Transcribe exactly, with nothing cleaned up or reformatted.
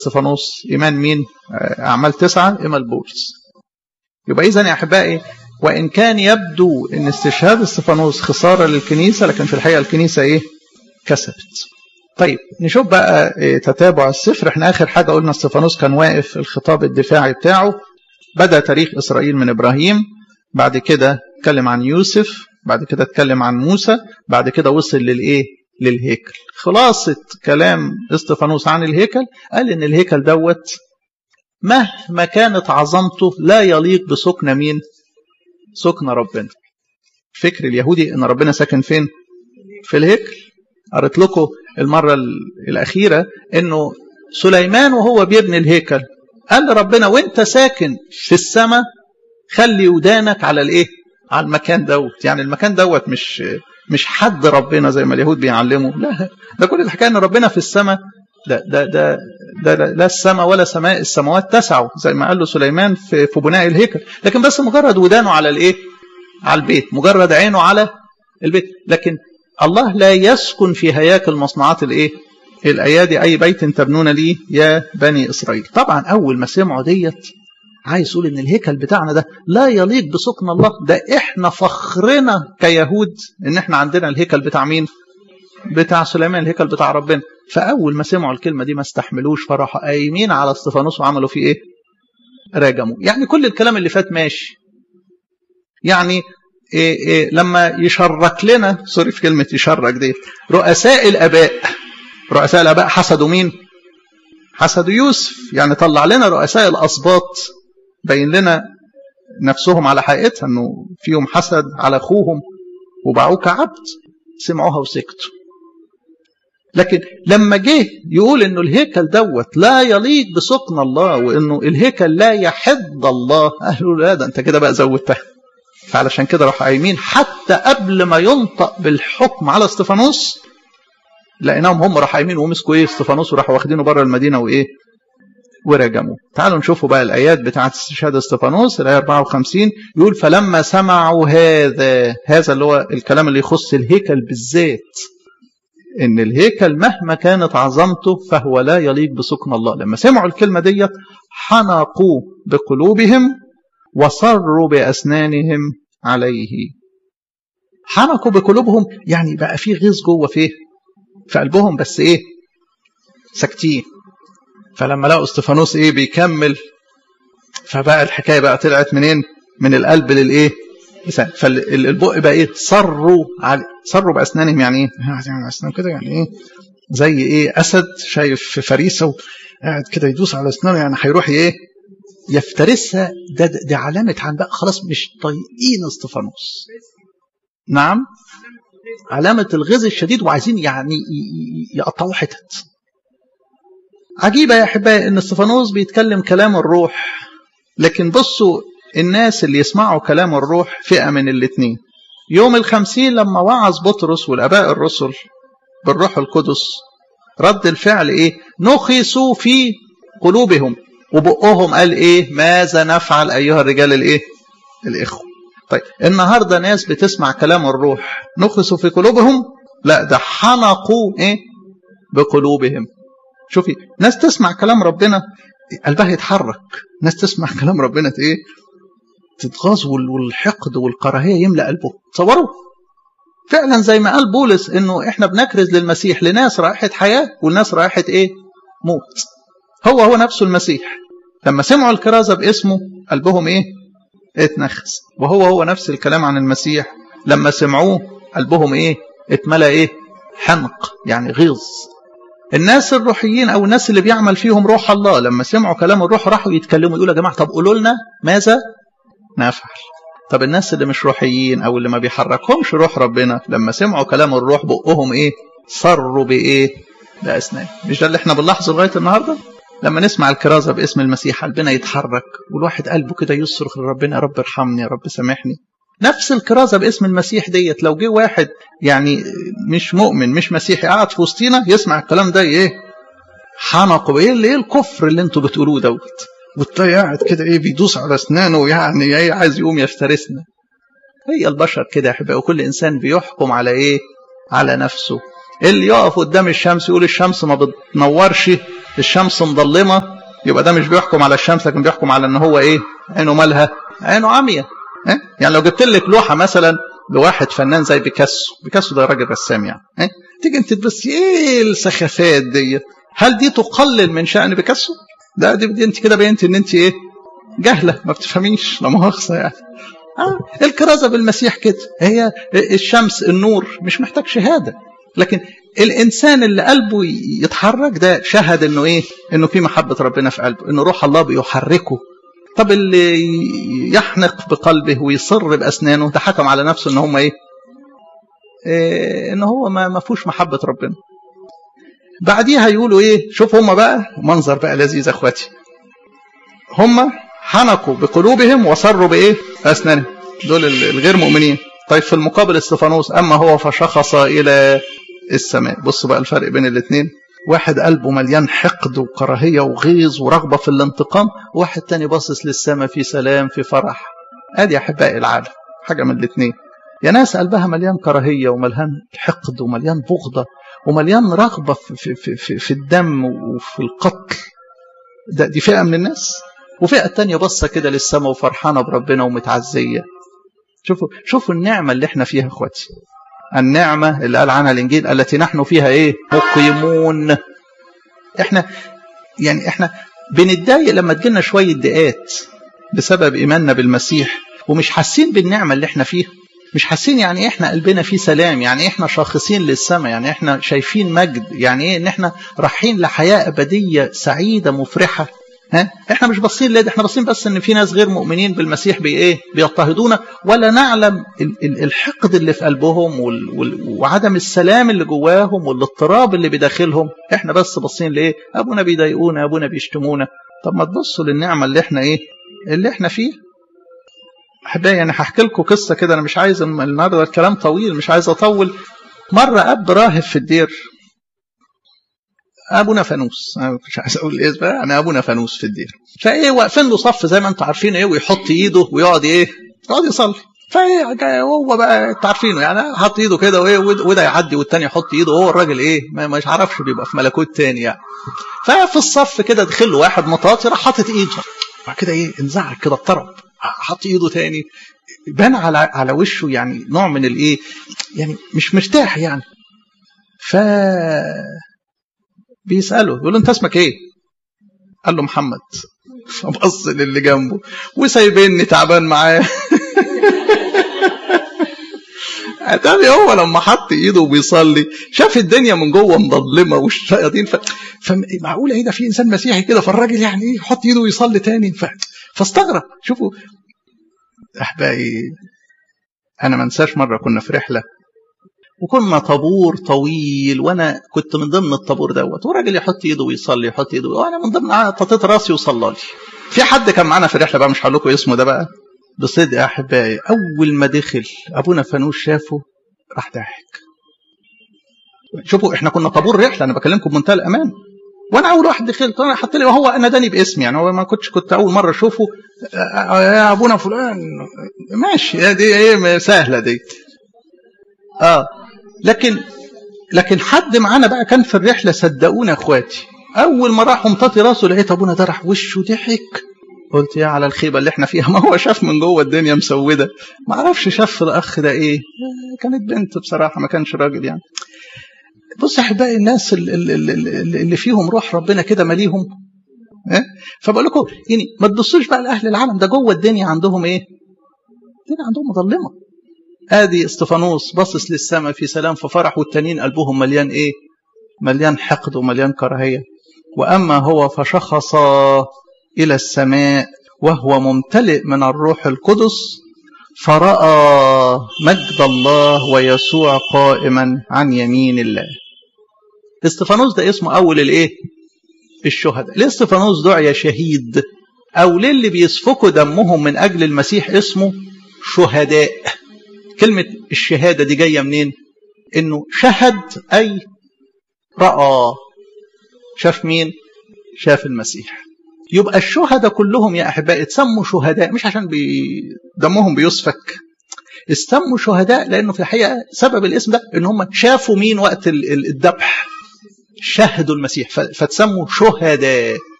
استفانوس؟ إيمان مين؟ أعمال تسعة إيمان بولس. يبقى إذن يا أحبائي وإن كان يبدو أن استشهاد استفانوس خسارة للكنيسة، لكن في الحقيقة الكنيسة إيه؟ كسبت. طيب نشوف بقى تتابع السفر. احنا آخر حاجة قلنا استفانوس كان واقف الخطاب الدفاعي بتاعه. بدأ تاريخ إسرائيل من إبراهيم، بعد كده اتكلم عن يوسف، بعد كده اتكلم عن موسى، بعد كده وصل للإيه؟ للهيكل. خلاصة كلام استفانوس عن الهيكل قال إن الهيكل دوت مهما كانت عظمته لا يليق بسكن مين؟ سكن ربنا. فكر اليهودي إن ربنا ساكن فين؟ في الهيكل. قرأت لكم المرة الأخيرة إنه سليمان وهو بيبني الهيكل قال لربنا وانت ساكن في السماء خلي ودانك على الايه؟ على المكان دوت. يعني المكان دوت مش مش حد ربنا زي ما اليهود بيعلموا، لا، ده كل الحكايه ان ربنا في السماء. ده ده ده, ده لا السماء ولا سماء السماوات تسعه زي ما قال له سليمان في, في بناء الهيكل، لكن بس مجرد ودانه على الايه؟ على البيت، مجرد عينه على البيت. لكن الله لا يسكن في هياكل مصنوعات الايه؟ الايادي، اي بيت تبنون لي يا بني اسرائيل. طبعا اول ما سمعوا ديت عايز يقول ان الهيكل بتاعنا ده لا يليق بسكن الله. ده احنا فخرنا كيهود ان احنا عندنا الهيكل بتاع مين؟ بتاع سليمان، الهيكل بتاع ربنا. فاول ما سمعوا الكلمه دي ما استحملوش، فراحوا قايمين على استفانوس وعملوا فيه ايه؟ راجموا. يعني كل الكلام اللي فات ماشي. يعني إيه إيه لما يشرك لنا، سوري في كلمه يشرك دي، رؤساء الاباء رؤساء الاباء حسدوا مين؟ حسدوا يوسف. يعني طلع لنا رؤساء الاسباط بين لنا نفسهم على حقيقتها انه فيهم حسد على اخوهم وباعوه كعبد، سمعوها وسكتوا. لكن لما جه يقول انه الهيكل دوت لا يليق بسكن الله وانه الهيكل لا يحد الله، قالوا لا ده انت كده بقى زودتها. فعلشان كده راحوا قايمين حتى قبل ما ينطق بالحكم على استفانوس لقيناهم هم راحوا قايمين ومسكوا ايه؟ استفانوس، وراحوا واخدينه بره المدينه وايه؟ ورجموا. تعالوا نشوفوا بقى الآيات بتاعت استشهاد استفانوس. الآية أربعة وخمسين يقول فلما سمعوا هذا، هذا اللي هو الكلام اللي يخص الهيكل بالذات، إن الهيكل مهما كانت عظمته فهو لا يليق بسكن الله. لما سمعوا الكلمة ديت حنقوا بقلوبهم وصروا بأسنانهم عليه. حنقوا بقلوبهم يعني بقى في غيظ جوه فيه في قلبهم، بس إيه؟ ساكتين. فلما لقوا استفانوس ايه بيكمل، فبقى الحكايه بقى طلعت منين؟ من القلب للايه؟ فالبق بقى ايه؟ صروا على صروا باسنانهم. يعني ايه؟ يعني اسنان كده، يعني ايه؟ زي ايه؟ اسد شايف فريسه وقاعد كده يدوس على اسنانه، يعني هيروح ايه؟ يفترسها. ده دي علامه عن بقى خلاص مش طايقين استفانوس. نعم، علامه الغيظ الشديد، وعايزين يعني يقطعوا حتت. عجيبة يا أحبائي إن استفانوس بيتكلم كلام الروح، لكن بصوا الناس اللي يسمعوا كلام الروح فئة من الاثنين. يوم الخمسين لما وعظ بطرس والآباء الرسل بالروح القدس، رد الفعل إيه؟ نخسوا في قلوبهم، وبقهم قال إيه؟ ماذا نفعل أيها الرجال الإيه؟ الإخوة. طيب النهاردة ناس بتسمع كلام الروح نخسوا في قلوبهم؟ لا، ده حنقوا إيه؟ بقلوبهم. شوفي ناس تسمع كلام ربنا قلبها يتحرك، ناس تسمع كلام ربنا ايه؟ تتغاظ، والحقد والكراهيه يملأ قلبه. تصوروا فعلا زي ما قال بولس انه احنا بنكرز للمسيح لناس رائحه حياه والناس رائحه ايه؟ موت. هو هو نفسه المسيح لما سمعوا الكرازه باسمه قلبهم ايه؟ اتنخس. وهو هو نفس الكلام عن المسيح لما سمعوه قلبهم ايه؟ اتملأ ايه؟ حنق، يعني غيظ. الناس الروحيين او الناس اللي بيعمل فيهم روح الله لما سمعوا كلام الروح راحوا يتكلموا يقولوا يا جماعه طب قولوا لنا ماذا نفعل. طب الناس اللي مش روحيين او اللي ما بيحركهمش روح ربنا لما سمعوا كلام الروح بقهم ايه؟ صروا بايه؟ باسنان. مش ده اللي احنا بنلاحظه لغايه النهارده؟ لما نسمع الكرازه باسم المسيح قلبنا يتحرك والواحد قلبه كده يصرخ لربنا يا رب ارحمني، يا رب سامحني. نفس الكرازه باسم المسيح ديت لو جه واحد يعني مش مؤمن مش مسيحي قاعد في وسطينا يسمع الكلام ده ايه؟ حنقوا. ايه اللي ايه الكفر اللي انتوا بتقولوه دوت؟ وتلاقي قاعد كده ايه بيدوس على اسنانه، يعني ايه عايز يقوم يفترسنا. هي البشر كده يا احبائي، وكل انسان بيحكم على ايه؟ على نفسه. اللي يقف قدام الشمس يقول الشمس ما بتنورش الشمس مظلمة يبقى ده مش بيحكم على الشمس، لكن بيحكم على ان هو ايه؟ عينه مالها؟ عينه عمية. اه؟ يعني لو جبت لك لوحة مثلا لواحد فنان زي بيكاسو، بيكاسو ده راجل رسام يعني، اه؟ تيجي انت تبص ايه السخافات دي، هل دي تقلل من شأن بيكاسو؟ ده دي, دي انت كده بينت ان انت ايه؟ جهلة، ما بتفهميش، لا مؤاخذة يعني. آه الكرازة بالمسيح كده، هي الشمس النور مش محتاج شهادة، لكن الإنسان اللي قلبه يتحرك ده شهد إنه إيه؟ إنه في محبة ربنا في قلبه، إنه روح الله بيحركه. طب اللي يحنق بقلبه ويصر بأسنانه ده حكم على نفسه إن هم إيه؟ إيه إن هو ما ما فيهوش محبة ربنا. بعديها يقولوا إيه؟ شوف هم بقى منظر بقى لذيذ يا إخواتي. هم حنقوا بقلوبهم وصروا بإيه؟ أسنانهم، دول الغير مؤمنين. طيب في المقابل استفانوس أما هو فشخص إلى السماء. بصوا بقى الفرق بين الاثنين، واحد قلبه مليان حقد وكراهية وغيظ ورغبة في الانتقام، واحد تاني باصص للسماء في سلام في فرح. ادي احبائي العالم حاجة من الاثنين، يا ناس قلبها مليان كراهية ومليان حقد ومليان بغضة ومليان رغبة في, في, في, في الدم وفي القتل، ده دي فئة من الناس. وفئة تانية بصة كده للسماء وفرحانة بربنا ومتعزية. شوفوا شوفوا النعمة اللي احنا فيها اخواتي، النعمة اللي قال عنها الإنجيل التي نحن فيها إيه؟ مقيمون. إحنا يعني إحنا بنتضايق لما تجينا شوية دقات بسبب إيماننا بالمسيح، ومش حاسين بالنعمة اللي إحنا فيها، مش حاسين يعني إحنا قلبنا فيه سلام، يعني إحنا شاخصين للسماء، يعني إحنا شايفين مجد، يعني إيه إن إحنا رايحين لحياة أبدية سعيدة مفرحة. ها؟ احنا مش باصين ليه، احنا باصين بس ان في ناس غير مؤمنين بالمسيح بايه؟ بيضطهدونا، ولا نعلم الحقد اللي في قلبهم وعدم السلام اللي جواهم والاضطراب اللي بداخلهم. احنا بس باصين ليه؟ ابونا بيضايقونا، ابونا بيشتمونا. طب ما تبصوا للنعمه اللي احنا ايه؟ اللي احنا فيه. احبائي يعني هحكي لكم قصه كده، انا مش عايز النهارده الكلام طويل، مش عايز اطول. مره اب راهب في الدير، ابونا فانوس، انا مش عايز اقول الاسم بقى، انا ابونا فانوس في الدير. فايه واقفين له صف زي ما انتم عارفين ايه، ويحط ايده ويقعد ايه؟ يقعد يصلي. فايه هو بقى انتوا عارفينه يعني، حط ايده كده وايه، وده يعدي والتاني يحط ايده، وهو الراجل ايه ما مش عارفش، بيبقى في ملكوت تاني يعني. ففي الصف كده دخل له واحد مطاطي، راح حاطط ايده، بعد كده ايه انزعج كده اضطرب، حط ايده تاني، بان على على وشه يعني نوع من الايه، يعني مش مرتاح يعني. ف بيسأله يقول له انت اسمك ايه؟ قال له محمد. فبص للي جنبه وسايبني تعبان معاه. اتاري هو لما حط ايده وبيصلي شاف الدنيا من جوه مظلمه والشياطين، ف... فمعقوله ايه ده في انسان مسيحي كده، فالراجل يعني ايه يحط ايده ويصلي تاني؟ ف... فاستغرب. شوفوا احبائي، انا ما انساش مره كنا في رحله وكنا طابور طويل، وانا كنت من ضمن الطابور دوت، وراجل يحط ايده ويصلي يحط ايده، وانا من ضمن ططيت راسي وصلى لي. في حد كان معانا في الرحله بقى مش هقول لكم اسمه ده بقى، بصدق يا احبائي اول ما دخل ابونا فانوس شافه راح ضاحك. شوفوا احنا كنا طابور رحله، انا بكلمكم بمنتهى الامان، وانا اول واحد دخلت انا حط لي، وهو ناداني باسمي يعني، هو ما كنتش كنت اول مره اشوفه، يا ابونا فلان، ماشي دي ايه سهله دي. اه لكن لكن حد معانا بقى كان في الرحله، صدقونا اخواتي، اول ما راح مطاطي راسه لقيت ابونا ده راح وشه ضحك. قلت يا على الخيبه اللي احنا فيها، ما هو شاف من جوه الدنيا مسوده، ما عرفش شاف الاخ ده ايه، كانت بنت بصراحه ما كانش راجل يعني. بص يا احبائي الناس اللي, اللي فيهم روح ربنا كده ماليهم، اه؟ فبقول لكم يعني ما تبصوش بقى لاهل العالم، ده جوه الدنيا عندهم ايه؟ الدنيا عندهم مظلمه. ادي استفانوس باصص للسماء في سلام في فرح، والتانيين قلبهم مليان ايه؟ مليان حقد ومليان كراهيه. واما هو فشخص الى السماء وهو ممتلئ من الروح القدس، فرأى مجد الله ويسوع قائما عن يمين الله. استفانوس ده اسمه اول الايه؟ الشهداء. ليه استفانوس دعي شهيد؟ او ليه اللي بيسفكوا دمهم من اجل المسيح اسمه شهداء؟ كلمة الشهادة دي جاية منين؟ انه شهد اي رأى. شاف مين؟ شاف المسيح. يبقى الشهداء كلهم يا احبائي اتسموا شهداء مش عشان بي... دمهم بيسفك، استموا شهداء لانه في الحقيقة سبب الاسم ده ان هم شافوا مين وقت الذبح؟ شهدوا المسيح فتسموا شهداء.